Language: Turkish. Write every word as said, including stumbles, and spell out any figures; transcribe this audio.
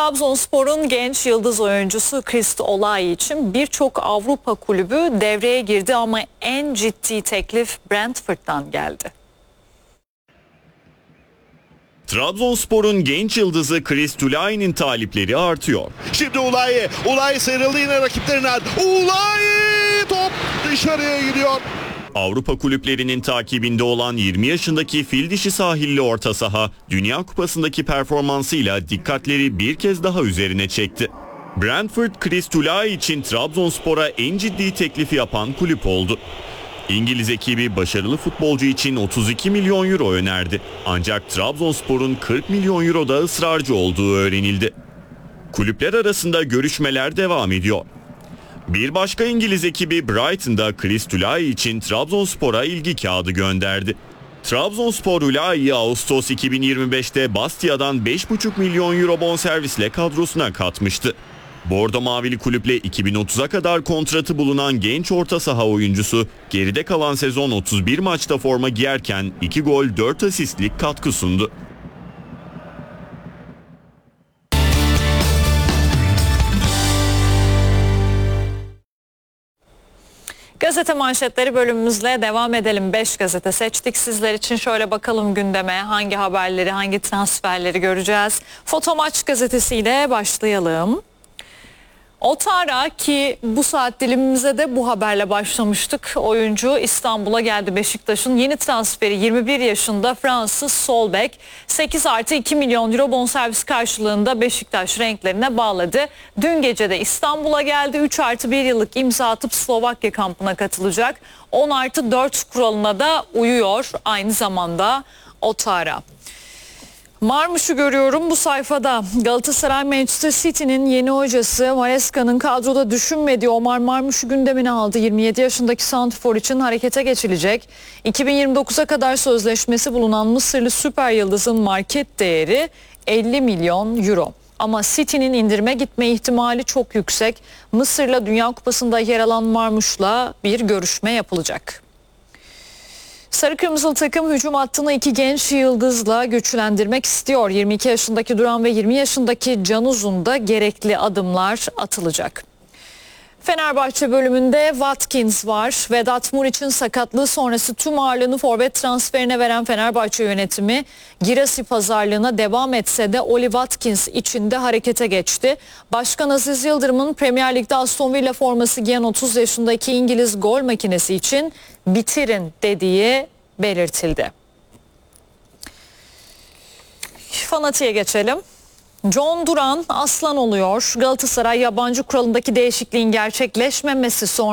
Trabzonspor'un genç yıldız oyuncusu Christ Olay için birçok Avrupa kulübü devreye girdi ama en ciddi teklif Brentford'dan geldi. Trabzonspor'un genç yıldızı Christ Olay'ın talipleri artıyor. Şimdi Ulay, Ulay sıyrıldı yine rakiplerinden. Ulay top dışarıya gidiyor. Avrupa kulüplerinin takibinde olan yirmi yaşındaki fil dişi sahilli orta saha, Dünya Kupası'ndaki performansıyla dikkatleri bir kez daha üzerine çekti. Brentford, Christ Olay için Trabzonspor'a en ciddi teklifi yapan kulüp oldu. İngiliz ekibi başarılı futbolcu için otuz iki milyon euro önerdi. Ancak Trabzonspor'un kırk milyon euroda ısrarcı olduğu öğrenildi. Kulüpler arasında görüşmeler devam ediyor. Bir başka İngiliz ekibi Brighton'da Christ Olay için Trabzonspor'a ilgi kağıdı gönderdi. Trabzonspor Olay'ı Ağustos iki bin yirmi beş'te Bastia'dan beş buçuk milyon euro bonservisle kadrosuna katmıştı. Bordo Mavili kulüple iki bin otuz'a kadar kontratı bulunan genç orta saha oyuncusu geride kalan sezon otuz bir maçta forma giyerken iki gol dört asistlik katkı sundu. Gazete manşetleri bölümümüzle devam edelim. beş gazete seçtik sizler için. Şöyle bakalım gündeme, hangi haberleri, hangi transferleri göreceğiz. Fotomaç gazetesiyle başlayalım. Otara, ki bu saat dilimimize de bu haberle başlamıştık. Oyuncu İstanbul'a geldi. Beşiktaş'ın yeni transferi yirmi bir yaşında Fransız sol bek sekiz artı iki milyon euro bonservis karşılığında Beşiktaş renklerine bağladı. Dün gece de İstanbul'a geldi. üç artı bir yıllık imza atıp Slovakya kampına katılacak. on artı dört kuralına da uyuyor aynı zamanda Otara. Marmuş'u görüyorum bu sayfada. Galatasaray Manchester City'nin yeni hocası Maresca'nın kadroda düşünmediği Omar Marmuş'u gündemine aldı. yirmi yedi yaşındaki santrfor için harekete geçilecek. iki bin yirmi dokuz'a kadar sözleşmesi bulunan Mısırlı süper yıldızın market değeri elli milyon euro. Ama City'nin indirime gitme ihtimali çok yüksek. Mısır'la Dünya Kupası'nda yer alan Marmuş'la bir görüşme yapılacak. Sarı Kırmızılı takım hücum hattını iki genç yıldızla güçlendirmek istiyor. yirmi iki yaşındaki Duran ve yirmi yaşındaki Can Uzun'da gerekli adımlar atılacak. Fenerbahçe bölümünde Watkins var. Vedat Muriç'in sakatlığı sonrası tüm ağırlığını forvet transferine veren Fenerbahçe yönetimi Girasi pazarlığına devam etse de Oli Watkins için de harekete geçti. Başkan Aziz Yıldırım'ın Premier Lig'de Aston Villa forması giyen otuz yaşındaki İngiliz gol makinesi için bitirin dediği belirtildi. Fanatiğe geçelim. John Duran aslan oluyor. Galatasaray yabancı kuralındaki değişikliğin gerçekleşmemesi sonra